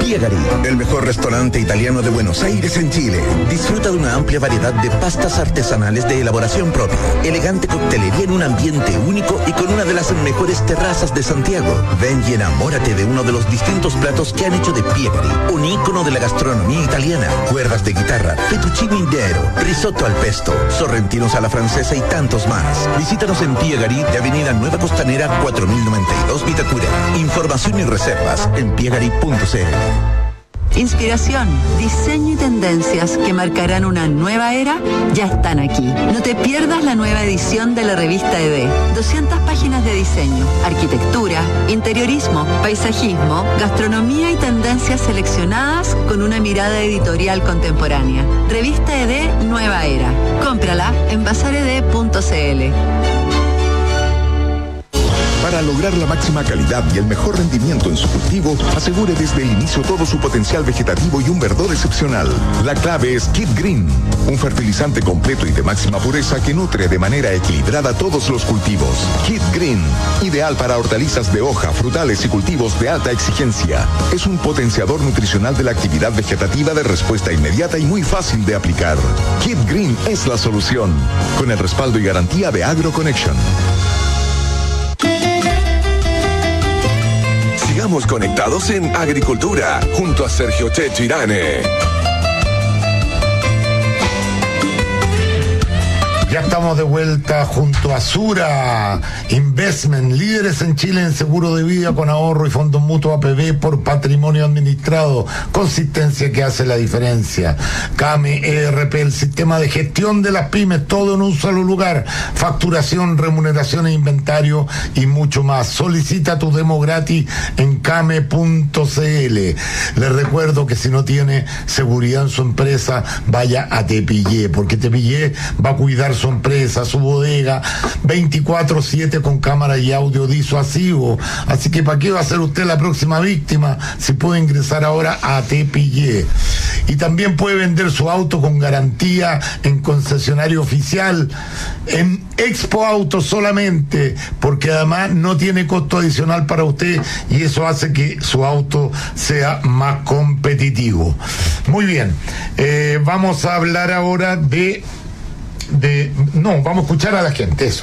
Piegari, el mejor restaurante italiano de Buenos Aires en Chile. Disfruta de una amplia variedad de pastas artesanales de elaboración propia, elegante coctelería en un ambiente único y con una de las mejores terrazas de Santiago. Ven y enamórate de uno de los distintos platos que han hecho de Piegari, un ícono de la gastronomía italiana. Cuerdas de guitarra, fettuccine intero, risotto al pesto, sorrentinos a la francesa y tantos más. Visítanos en Piegari de Avenida Nueva Costanera 4092 Vitacura. Información y reservas en piegari.cl. Inspiración, diseño y tendencias que marcarán una nueva era ya están aquí. No te pierdas la nueva edición de la revista ED. 200 páginas de diseño, arquitectura, interiorismo, paisajismo, gastronomía y tendencias seleccionadas con una mirada editorial contemporánea. Revista ED Nueva Era. Cómprala en bazared.cl. Para lograr la máxima calidad y el mejor rendimiento en su cultivo, asegure desde el inicio todo su potencial vegetativo y un verdor excepcional. La clave es Kid Green, un fertilizante completo y de máxima pureza que nutre de manera equilibrada todos los cultivos. Kid Green, ideal para hortalizas de hoja, frutales y cultivos de alta exigencia. Es un potenciador nutricional de la actividad vegetativa de respuesta inmediata y muy fácil de aplicar. Kid Green es la solución, con el respaldo y garantía de AgroConnection. Sigamos conectados en Agricultura, junto a Sergio Checho Irane. Ya estamos de vuelta junto a Sura Investment, líderes en Chile en seguro de vida con ahorro y fondos mutuos APB por patrimonio administrado. Consistencia que hace la diferencia. CAME ERP, el sistema de gestión de las pymes, todo en un solo lugar. Facturación, remuneración e inventario y mucho más. Solicita tu demo gratis en came.cl. Les recuerdo que si no tiene seguridad en su empresa, vaya a Tepillé, porque Tepillé va a cuidar su empresa, su bodega, 24/7 con cámara y audio disuasivo. Así que ¿para qué va a ser usted la próxima víctima si puede ingresar ahora a Tepillé? Y también puede vender su auto con garantía en concesionario oficial, en Expo Auto solamente, porque además no tiene costo adicional para usted y eso hace que su auto sea más competitivo. Muy bien, vamos a hablar ahora vamos a escuchar a la gente, eso.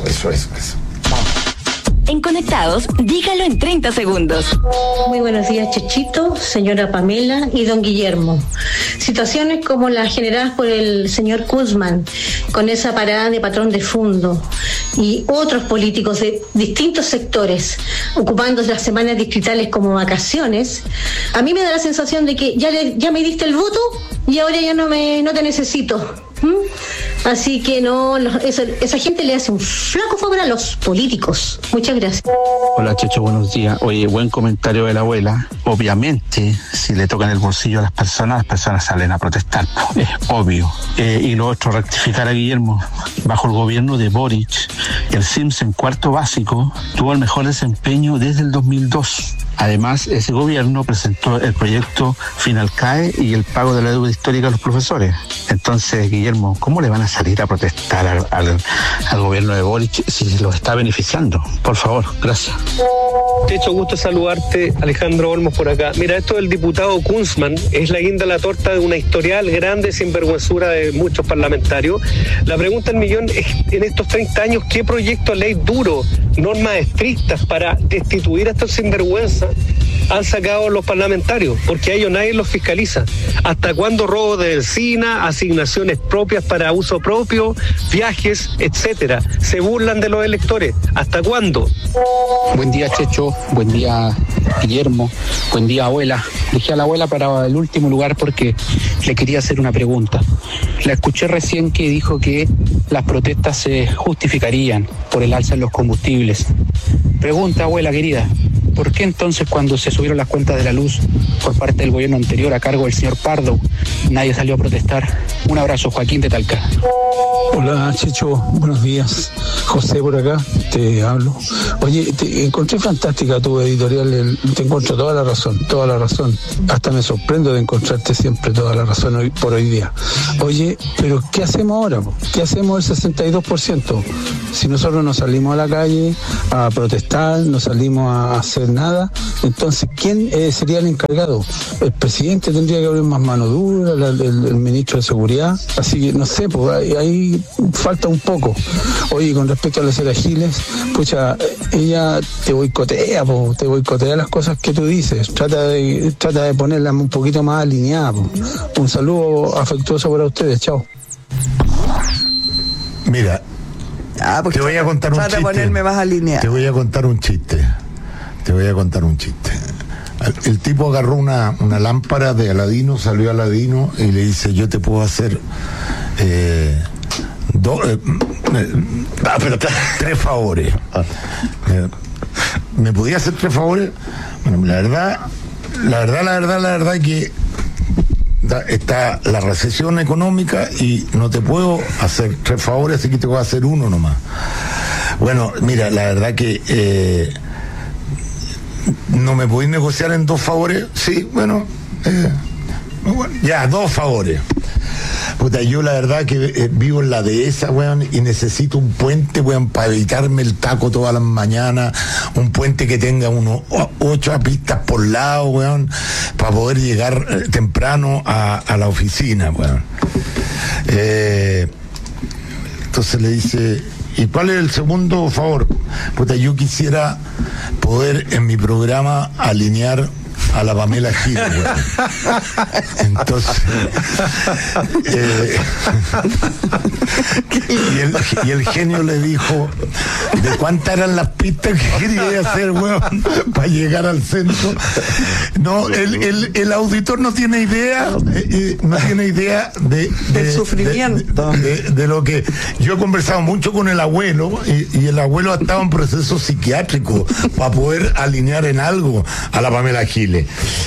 En Conectados, dígalo en 30 segundos. Muy buenos días, Chechito, señora Pamela y don Guillermo. Situaciones como las generadas por el señor Kuzman, con esa parada de patrón de fondo, y otros políticos de distintos sectores, ocupando las semanas distritales como vacaciones, a mí me da la sensación de que ya me diste el voto y ahora ya no te necesito. Así que esa gente le hace un flaco favor a los políticos. Muchas gracias. Hola, Checho, buenos días. Oye, buen comentario de la abuela. Obviamente, si le tocan el bolsillo a las personas salen a protestar, es obvio. Y lo otro, rectificar a Guillermo. Bajo el gobierno de Boric, el SIMS en cuarto básico tuvo el mejor desempeño desde el 2002. Además, ese gobierno presentó el proyecto Finalcae y el pago de la deuda histórica a los profesores. Entonces, Guillermo, ¿cómo le van a salir a protestar al gobierno de Boric si los está beneficiando? Por favor, gracias. Checho, gusto saludarte. Alejandro Olmos por acá. Mira, esto del diputado Kunzman es la guinda a la torta de una historial grande sinvergüenzura de muchos parlamentarios. La pregunta del millón es, en estos 30 años, ¿qué proyecto de ley duro, normas estrictas para destituir a estos sinvergüenzas han sacado los parlamentarios? Porque a ellos nadie los fiscaliza. ¿Hasta cuándo robo de benzina, asignaciones propias para uso propio, viajes, etcétera? Se burlan de los electores. ¿Hasta cuándo? Buen día, Checho. Buen día, Guillermo. Buen día, abuela. Dejé a la abuela para el último lugar porque le quería hacer una pregunta. La escuché recién que dijo que las protestas se justificarían por el alza en los combustibles. Pregunta, abuela querida, ¿por qué entonces cuando se subieron las cuentas de la luz por parte del gobierno anterior a cargo del señor Pardo, nadie salió a protestar? Un abrazo, Joaquín de Talca. Hola, Checho, buenos días. José por acá, te hablo. Oye, te encontré fantástica tu editorial, te encuentro toda la razón. Hasta me sorprendo de encontrarte siempre toda la razón hoy día. Oye, pero ¿qué hacemos ahora? ¿Qué hacemos el 62%? Si nosotros no salimos a la calle a protestar, no salimos a hacer nada, entonces, ¿quién sería el encargado? El presidente tendría que haber más mano dura, el ministro de Seguridad, así que no sé, pues ahí falta un poco. Oye, con respecto a la señora Giles, pucha, ella te boicotea las cosas que tú dices, trata de ponerla un poquito más alineada. Un saludo afectuoso para ustedes, chao. Mira, te voy a contar un chiste. Ponerme más alineada. Te voy a contar un chiste. El tipo agarró una lámpara de Aladino, salió Aladino y le dice: yo te puedo hacer 3 favores. ¿Me podía hacer 3 favores? Bueno, la verdad que está la recesión económica y no te puedo hacer 3 favores, así que te voy a hacer 1 nomás. Bueno, mira, la verdad que no me podéis negociar en 2 favores. Sí, bueno, ya, 2 favores. Puta, yo la verdad que vivo en la dehesa, weón, y necesito un puente, weón, para evitarme el taco todas las mañanas, un puente que tenga unos 8 pistas por lado, weón, para poder llegar temprano a la oficina, weón. Entonces le dice: ¿y cuál es el segundo favor? Puta, yo quisiera poder en mi programa alinear a la Pamela Giles, weón. Entonces y el genio le dijo: ¿de cuántas eran las pistas que quería hacer, weón, para llegar al centro? No, el auditor no tiene idea, del sufrimiento, de lo que yo he conversado mucho con el abuelo, y el abuelo ha estado en proceso psiquiátrico para poder alinear en algo a la Pamela Giles.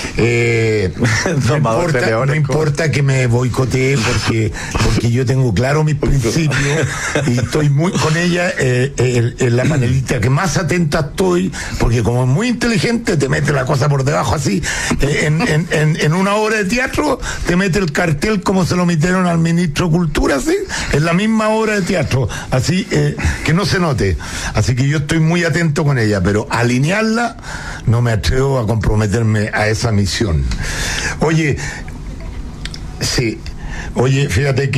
No importa que me boicotee, porque yo tengo claro mis principios y estoy muy con ella, en la panelita que más atenta estoy, porque como es muy inteligente te mete la cosa por debajo así, en una obra de teatro te mete el cartel como se lo metieron al ministro de Cultura, así, en la misma obra de teatro, así, que no se note. Así que yo estoy muy atento con ella, pero alinearla no me atrevo a comprometerme a esa misión. Oye, fíjate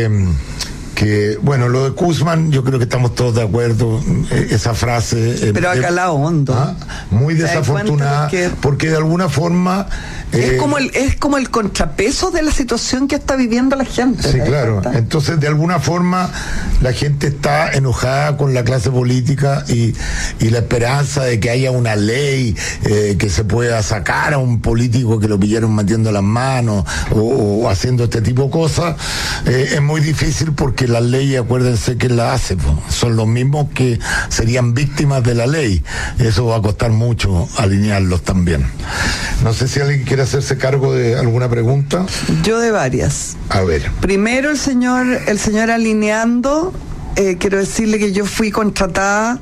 que bueno, lo de Guzmán, yo creo que estamos todos de acuerdo, esa frase, pero ha calado hondo, muy desafortunada, porque de alguna forma es como el contrapeso de la situación que está viviendo la gente. Sí, claro. Entonces, de alguna forma, la gente está enojada con la clase política y la esperanza de que haya una ley que se pueda sacar a un político que lo pillaron metiendo las manos o haciendo este tipo de cosas, es muy difícil, porque las leyes, acuérdense que las hace, son los mismos que serían víctimas de la ley. Eso va a costar mucho alinearlos también. No sé si alguien quiere hacerse cargo de alguna pregunta. Yo de varias. A ver. Primero, el señor alineando. Quiero decirle que yo fui contratada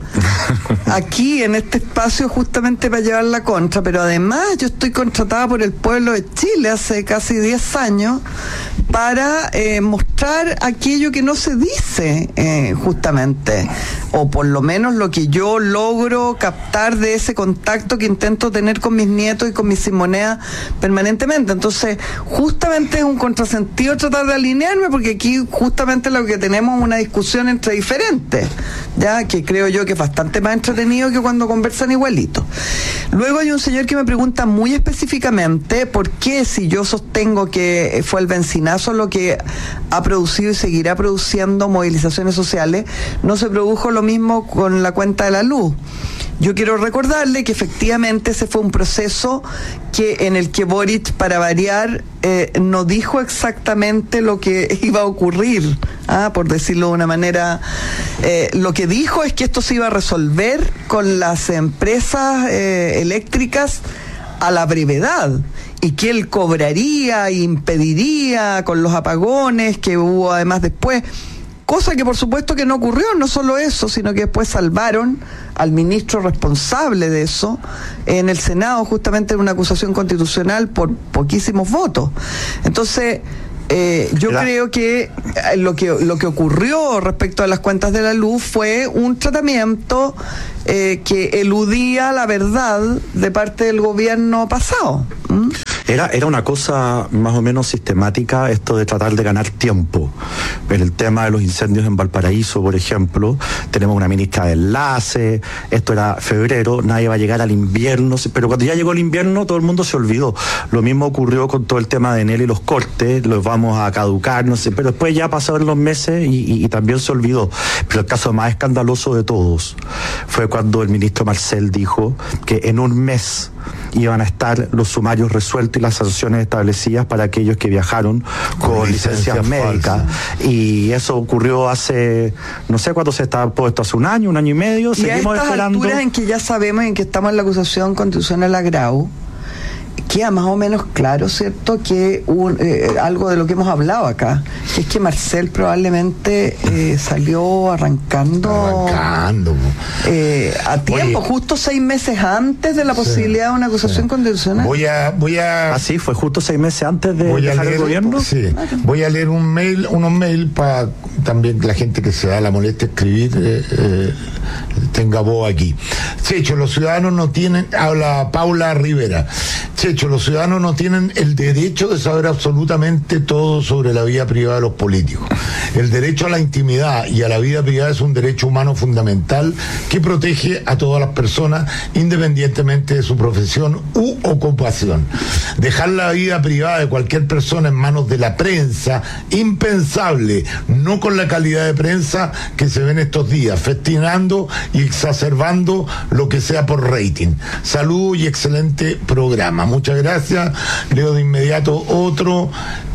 aquí en este espacio justamente para llevar la contra, pero además yo estoy contratada por el pueblo de Chile hace casi 10 años para mostrar aquello que no se dice, justamente, o por lo menos lo que yo logro captar de ese contacto que intento tener con mis nietos y con mis simoneas permanentemente. Entonces, justamente es un contrasentido tratar de alinearme, porque aquí justamente lo que tenemos es una discusión entre diferentes, ya, que creo yo que es bastante más entretenido que cuando conversan igualitos. Luego hay un señor que me pregunta muy específicamente por qué, si yo sostengo que fue el bencinazo lo que ha producido y seguirá produciendo movilizaciones sociales, no se produjo lo mismo con la cuenta de la luz. Yo quiero recordarle que efectivamente ese fue un proceso en el que Boric, para variar, no dijo exactamente lo que iba a ocurrir, por decirlo de una manera. Lo que dijo es que esto se iba a resolver con las empresas eléctricas a la brevedad, y que él cobraría e impediría con los apagones que hubo además después. cosa que por supuesto que no ocurrió. No solo eso, sino que después salvaron al ministro responsable de eso en el Senado, justamente en una acusación constitucional por poquísimos votos. Entonces, yo creo que lo que ocurrió respecto a las cuentas de la luz fue un tratamiento que eludía la verdad de parte del gobierno pasado. Era una cosa más o menos sistemática esto de tratar de ganar tiempo. En el tema de los incendios en Valparaíso, por ejemplo, tenemos una ministra de enlace, esto era febrero, nadie va a llegar al invierno, pero cuando ya llegó el invierno todo el mundo se olvidó. Lo mismo ocurrió con todo el tema de Enel y los cortes, los vamos a caducar, no sé, pero después ya pasaron los meses y también se olvidó. Pero el caso más escandaloso de todos fue cuando el ministro Marcel dijo que en un mes iban a estar los sumarios resueltos y las sanciones establecidas para aquellos que viajaron con licencias médicas. Y eso ocurrió hace, no sé cuánto se está puesto, hace un año y medio. Y seguimos a estas esperando. alturas en que ya sabemos, en que estamos en la acusación constitucional a Grau, queda más o menos claro, ¿cierto?, que algo de lo que hemos hablado acá, que es que Marcel probablemente salió arrancando a tiempo. Oye, justo 6 meses antes de la posibilidad de una acusación constitucional. Voy a así fue, justo 6 meses antes de dejar el gobierno. Sí. Voy a leer unos mails para también la gente que se da la molestia de escribir tenga voz aquí. Checho, los ciudadanos no tienen, habla Paula Rivera, Checho, los ciudadanos no tienen el derecho de saber absolutamente todo sobre la vida privada de los políticos. El derecho a la intimidad y a la vida privada es un derecho humano fundamental que protege a todas las personas independientemente de su profesión u ocupación. Dejar la vida privada de cualquier persona en manos de la prensa, impensable, no con la calidad de prensa que se ve en estos días, festinando y exacerbando lo que sea por rating. Saludos y excelente programa. Muchas gracias. Leo de inmediato otro.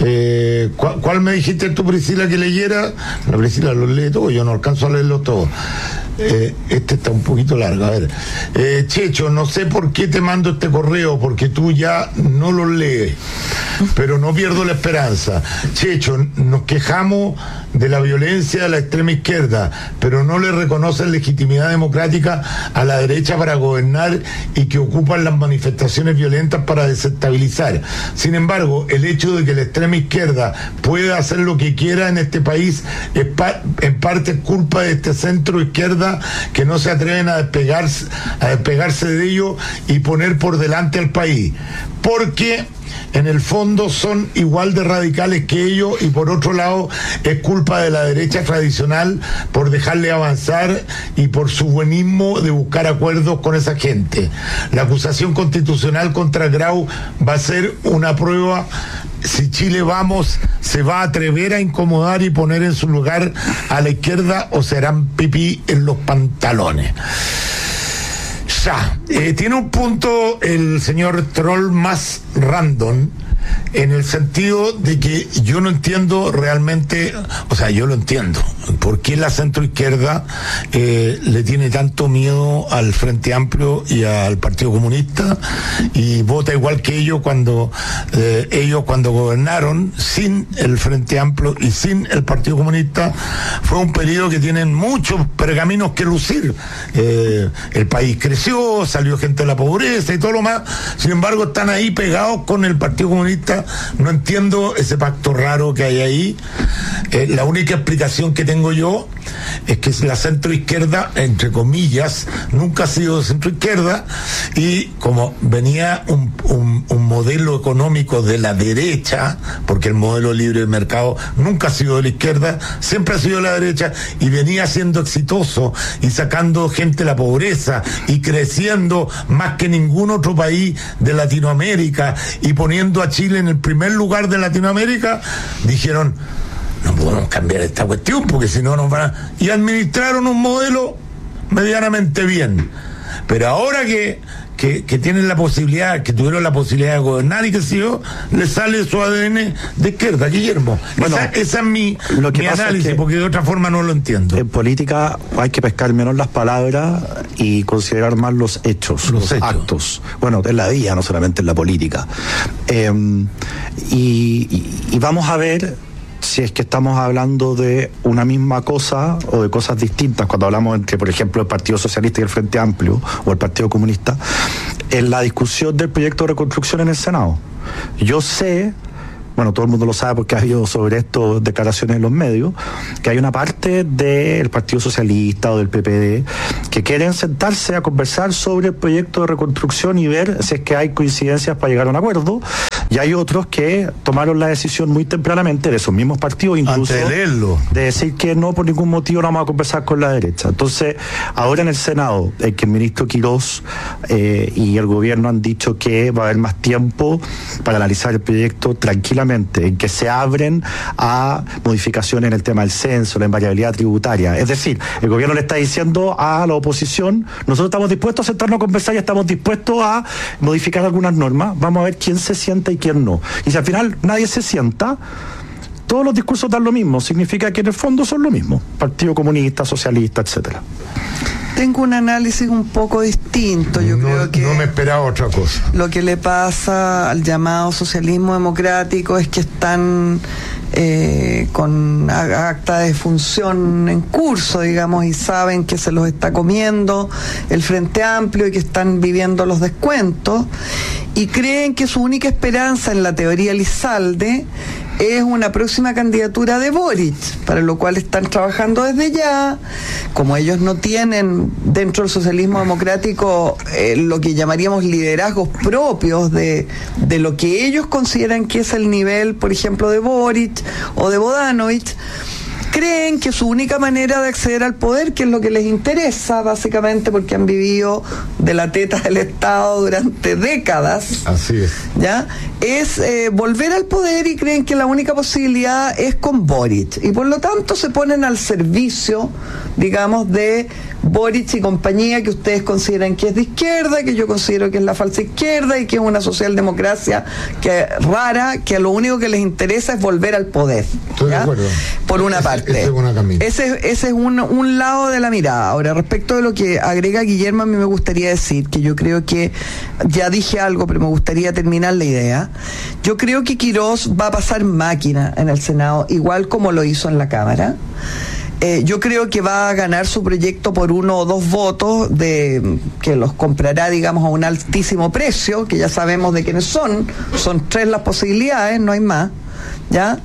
¿Cuál me dijiste tú, Priscila, que leyera? La Priscila los lee todo, yo no alcanzo a leerlos todos. Este está un poquito largo. A ver, Checho, no sé por qué te mando este correo, porque tú ya no lo lees, pero no pierdo la esperanza. Checho, nos quejamos de la violencia de la extrema izquierda, pero no le reconocen legitimidad democrática a la derecha para gobernar y que ocupan las manifestaciones violentas para desestabilizar. Sin embargo, el hecho de que la extrema izquierda pueda hacer lo que quiera en este país es en parte culpa de este centro izquierda que no se atreven a despegarse de ello y poner por delante al país, porque en el fondo son igual de radicales que ellos, y por otro lado es culpa de la derecha tradicional por dejarle avanzar y por su buenismo de buscar acuerdos con esa gente. La acusación constitucional contra Grau va a ser una prueba si Chile Vamos se va a atrever a incomodar y poner en su lugar a la izquierda, o serán pipí en los pantalones. Ya, tiene un punto el señor Troll más random, en el sentido de que yo no entiendo realmente, o sea, yo lo entiendo, por qué la centroizquierda le tiene tanto miedo al Frente Amplio y al Partido Comunista y vota igual que ellos cuando gobernaron sin el Frente Amplio y sin el Partido Comunista. Fue un periodo que tienen muchos pergaminos que lucir. El país creció, salió gente de la pobreza y todo lo más, sin embargo están ahí pegados con el Partido Comunista. No entiendo ese pacto raro que hay ahí. La única explicación que tengo yo es que la centroizquierda, entre comillas, nunca ha sido centroizquierda, y como venía un modelo económico de la derecha, porque el modelo libre de mercado nunca ha sido de la izquierda, siempre ha sido de la derecha, y venía siendo exitoso y sacando gente de la pobreza y creciendo más que ningún otro país de Latinoamérica y poniendo a Chile en el primer lugar de Latinoamérica, dijeron: no podemos cambiar esta cuestión porque si no nos van a... Y administraron un modelo medianamente bien. Pero ahora que tienen la posibilidad, que tuvieron la posibilidad de gobernar y que sé yo, les sale su ADN de izquierda, Guillermo. Bueno, esa es mi análisis, es que, porque de otra forma no lo entiendo. En política hay que pescar menos las palabras y considerar más los hechos, los actos. Bueno, en la vida, no solamente en la política. Y vamos a ver si es que estamos hablando de una misma cosa o de cosas distintas, cuando hablamos entre, por ejemplo, el Partido Socialista y el Frente Amplio o el Partido Comunista, en la discusión del proyecto de reconstrucción en el Senado. Yo sé, bueno, todo el mundo lo sabe porque ha habido sobre esto declaraciones en los medios, que hay una parte del Partido Socialista o del PPD que quieren sentarse a conversar sobre el proyecto de reconstrucción y ver si es que hay coincidencias para llegar a un acuerdo, y hay otros que tomaron la decisión muy tempranamente de esos mismos partidos, incluso de decir que no, por ningún motivo no vamos a conversar con la derecha. Entonces, ahora en el Senado, que el ministro Quirós y el gobierno han dicho que va a haber más tiempo para analizar el proyecto tranquilamente, en que se abren a modificaciones en el tema del censo, la invariabilidad tributaria. Es decir, el gobierno le está diciendo a la oposición, nosotros estamos dispuestos a sentarnos a conversar y estamos dispuestos a modificar algunas normas, vamos a ver quién se sienta y quién no. Y si al final nadie se sienta, todos los discursos dan lo mismo, significa que en el fondo son lo mismo, Partido Comunista, Socialista, etcétera. Tengo un análisis un poco distinto. Yo creo que no me esperaba otra cosa. Lo que le pasa al llamado socialismo democrático es que están con acta de función en curso, digamos, y saben que se los está comiendo el Frente Amplio y que están viviendo los descuentos, y creen que su única esperanza en la teoría Elizalde es una próxima candidatura de Boric, para lo cual están trabajando desde ya. Como ellos no tienen dentro del socialismo democrático lo que llamaríamos liderazgos propios de lo que ellos consideran que es el nivel, por ejemplo, de Boric o de Bodanovich, creen que su única manera de acceder al poder, que es lo que les interesa básicamente porque han vivido de la teta del Estado durante décadas, así es, ¿ya? Es volver al poder, y creen que la única posibilidad es con Boric, y por lo tanto se ponen al servicio, digamos, de Boric y compañía, que ustedes consideran que es de izquierda, que yo considero que es la falsa izquierda y que es una socialdemocracia que rara, que a lo único que les interesa es volver al poder. Estoy de acuerdo. Por una parte. Ese es un lado de la mirada. Ahora, respecto de lo que agrega Guillermo, a mí me gustaría decir que yo creo que, ya dije algo, pero me gustaría terminar la idea. Yo creo que Quirós va a pasar máquina en el Senado, igual como lo hizo en la Cámara. Yo creo que va a ganar su proyecto por 1 o 2 votos, que los comprará, digamos, a un altísimo precio, que ya sabemos de quiénes son 3 las posibilidades, no hay más, ¿ya?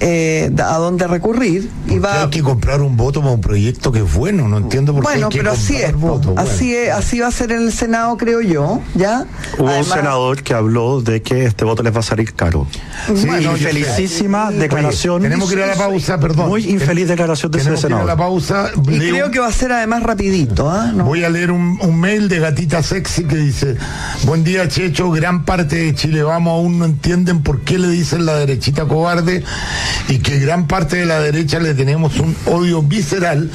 A dónde recurrir, y va. Hay que comprar un voto para un proyecto que es bueno, no entiendo por qué hay que comprar así es, votos. Así va a ser en el Senado, creo yo, ¿ya? Hubo un senador que habló de que este voto les va a salir caro. Sí, infelicísima declaración. Tenemos que ir a la pausa, perdón. Muy infeliz declaración de ese senador. Ir a la pausa. Y creo que va a ser además rapidito, ¿ah? ¿No? Voy a leer un mail de Gatita Sexy que dice: buen día, Checho, gran parte de Chile Vamos aún no entienden por qué le dicen la derechita cobarde, y que gran parte de la derecha le tenemos un odio visceral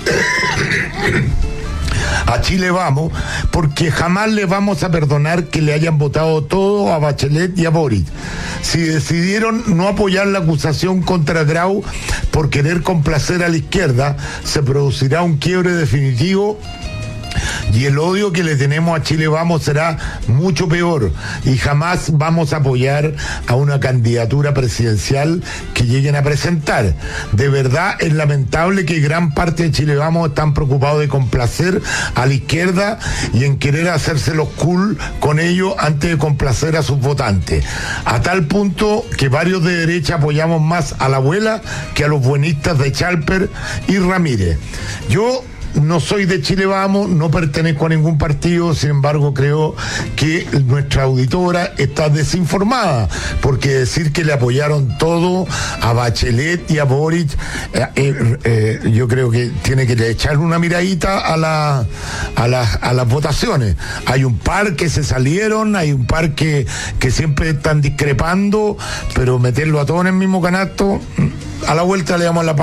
a Chile Vamos, porque jamás le vamos a perdonar que le hayan votado todo a Bachelet y a Boric. Si decidieron no apoyar la acusación contra Grau por querer complacer a la izquierda, se producirá un quiebre definitivo, y el odio que le tenemos a Chile Vamos será mucho peor, y jamás vamos a apoyar a una candidatura presidencial que lleguen a presentar. De verdad es lamentable que gran parte de Chile Vamos están preocupados de complacer a la izquierda y en querer hacerse los cool con ellos antes de complacer a sus votantes, a tal punto que varios de derecha apoyamos más a la abuela que a los buenistas de Chalper y Ramírez. Yo no soy de Chile Vamos, no pertenezco a ningún partido, sin embargo creo que nuestra auditora está desinformada, porque decir que le apoyaron todo a Bachelet y a Boric, yo creo que tiene que echar una miradita a las votaciones. Hay un par que se salieron, hay un par que siempre están discrepando, pero meterlo a todos en el mismo canasto. A la vuelta le damos la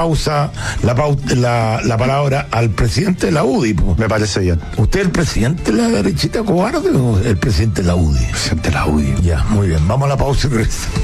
palabra al presidente de la UDI. Me parece bien. ¿Usted es el presidente de la derechita cobarde o el presidente de la UDI? Presidente de la UDI. Ya, muy bien. Vamos a la pausa y regresamos.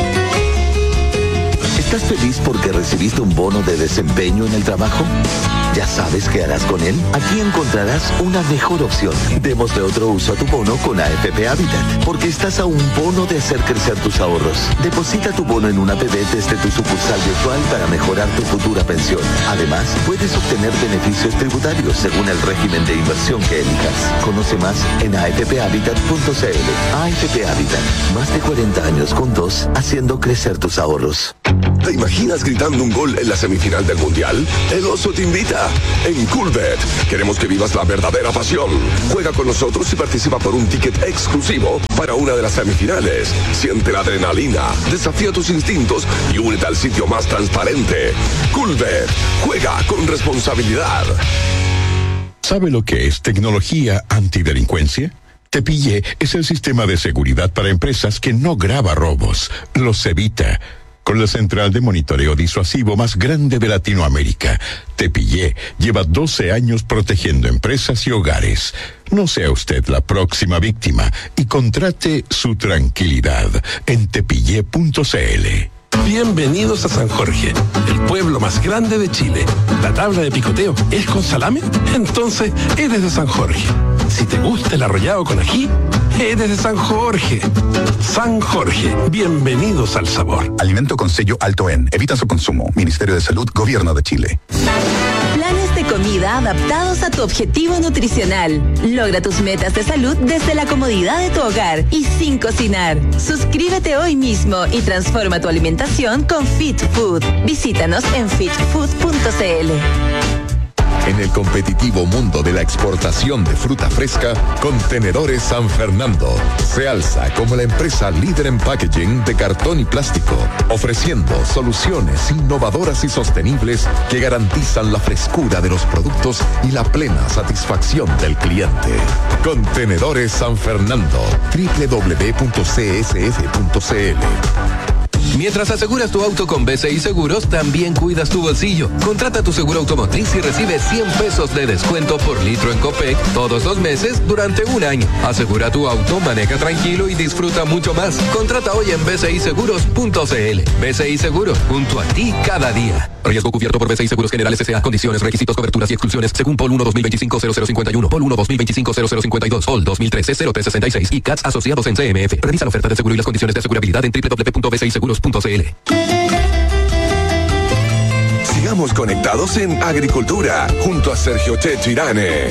¿Estás feliz porque recibiste un bono de desempeño en el trabajo? ¿Ya sabes qué harás con él? Aquí encontrarás una mejor opción. Démosle otro uso a tu bono con AFP Habitat, porque estás a un bono de hacer crecer tus ahorros. Deposita tu bono en una APB desde tu sucursal virtual para mejorar tu futura pensión. Además, puedes obtener beneficios tributarios según el régimen de inversión que elijas. Conoce más en afphabitat.cl. AFP Habitat, más de 40 años juntos, haciendo crecer tus ahorros. ¿Te imaginas gritando un gol en la semifinal del Mundial? El Oso te invita. En Coolbet queremos que vivas la verdadera pasión. Juega con nosotros y participa por un ticket exclusivo para una de las semifinales. Siente la adrenalina, desafía tus instintos y únete al sitio más transparente. Coolbet. Juega con responsabilidad. ¿Sabe lo que es tecnología antidelincuencia? Tepillé es el sistema de seguridad para empresas que no graba robos, los evita. Con la central de monitoreo disuasivo más grande de Latinoamérica, Tepillé lleva 12 años protegiendo empresas y hogares. No sea usted la próxima víctima y contrate su tranquilidad en tepillé.cl. Bienvenidos a San Jorge, el pueblo más grande de Chile. ¿La tabla de picoteo es con salame? Entonces eres de San Jorge. Si te gusta el arrollado con ají, eres de San Jorge. San Jorge, bienvenidos al sabor. Alimento con sello alto en. Evita su consumo. Ministerio de Salud, Gobierno de Chile. Planes de comida adaptados a tu objetivo nutricional. Logra tus metas de salud desde la comodidad de tu hogar y sin cocinar. Suscríbete hoy mismo y transforma tu alimentación con Fit Food. Visítanos en fitfood.cl. En el competitivo mundo de la exportación de fruta fresca, Contenedores San Fernando se alza como la empresa líder en packaging de cartón y plástico, ofreciendo soluciones innovadoras y sostenibles que garantizan la frescura de los productos y la plena satisfacción del cliente. Contenedores San Fernando, www.csf.cl. Mientras aseguras tu auto con BCI Seguros, también cuidas tu bolsillo. Contrata tu seguro automotriz y recibe 100 pesos de descuento por litro en Copec todos los meses durante un año. Asegura tu auto, maneja tranquilo y disfruta mucho más. Contrata hoy en bciseguros.cl. BCI Seguros, junto a ti cada día. Riesgo cubierto por BCI Seguros Generales S.A. Condiciones, requisitos, coberturas y exclusiones según POL 1 2025-0051, POL 1 2025-0052, POL 2013-0366 y CATS asociados en CMF. Revisa la oferta de seguro y las condiciones de asegurabilidad en www.bciseguros.cl. Sigamos conectados en Agricultura, junto a Sergio Checho Irane.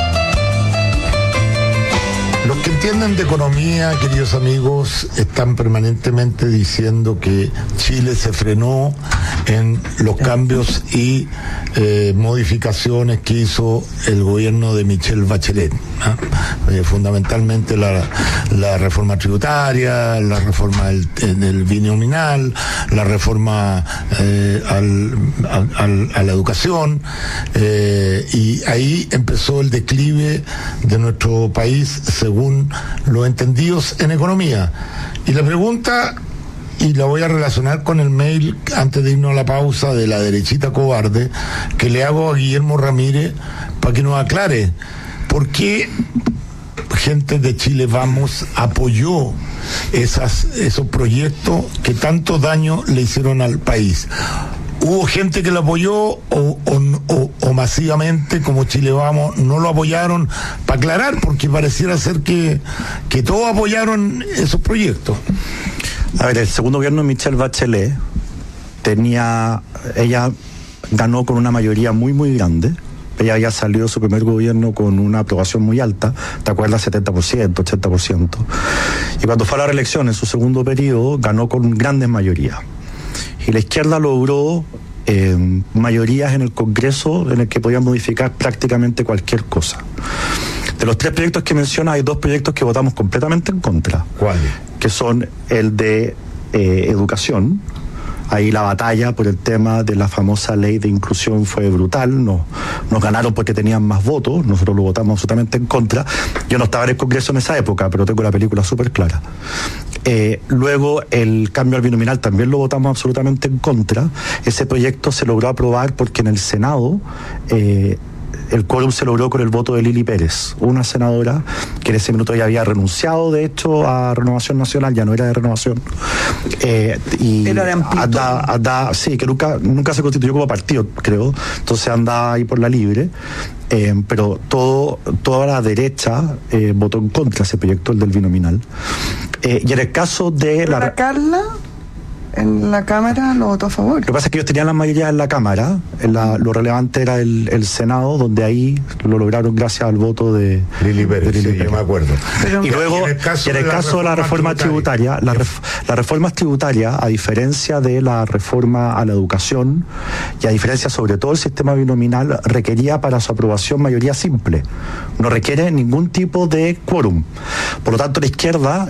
Los que entienden de economía, queridos amigos, están permanentemente diciendo que Chile se frenó en los cambios y modificaciones que hizo el gobierno de Michelle Bachelet, ¿no? Fundamentalmente la reforma tributaria, la reforma del binominal, la reforma a la educación, y ahí empezó el declive de nuestro país según los entendidos en economía. Y la pregunta, y la voy a relacionar con el mail antes de irnos a la pausa de la derechita cobarde, que le hago a Guillermo Ramírez para que nos aclare por qué gente de Chile Vamos apoyó esos proyectos que tanto daño le hicieron al país. ¿Hubo gente que lo apoyó o masivamente, como Chile Vamos, no lo apoyaron? Para aclarar, porque pareciera ser que todos apoyaron esos proyectos. A ver, el segundo gobierno de Michelle Bachelet ella ganó con una mayoría muy, muy grande. Ella había salido de su primer gobierno con una aprobación muy alta, ¿te acuerdas? 70%, 80%. Y cuando fue a la reelección en su segundo periodo, ganó con grandes mayorías. Y la izquierda logró mayorías en el Congreso en el que podían modificar prácticamente cualquier cosa. De los 3 proyectos que menciona, hay 2 proyectos que votamos completamente en contra. ¿Cuáles? Que son el de educación. Ahí la batalla por el tema de la famosa ley de inclusión fue brutal. Nos ganaron porque tenían más votos. Nosotros lo votamos absolutamente en contra. Yo no estaba en el Congreso en esa época, pero tengo la película súper clara. Luego el cambio al binominal también lo votamos absolutamente en contra. Ese proyecto se logró aprobar porque en el Senado el quórum se logró con el voto de Lili Pérez, una senadora que en ese minuto ya había renunciado, de hecho, a Renovación Nacional, ya no era de Renovación. Y era de Amplitud. Sí, que nunca se constituyó como partido, creo. Entonces anda ahí por la libre. Pero toda la derecha votó en contra de ese proyecto, el del binominal. Y en el caso de la Carla, en la Cámara lo votó a favor. Lo que pasa es que ellos tenían la mayoría en la Cámara. Lo relevante era el Senado, donde ahí lo lograron gracias al voto de Lili Pérez. Sí, yo me acuerdo. Y luego, en el caso de la reforma tributaria, las reformas tributarias, a diferencia de la reforma a la educación, y a diferencia sobre todo del sistema binominal, requería para su aprobación mayoría simple. No requiere ningún tipo de quórum. Por lo tanto, la izquierda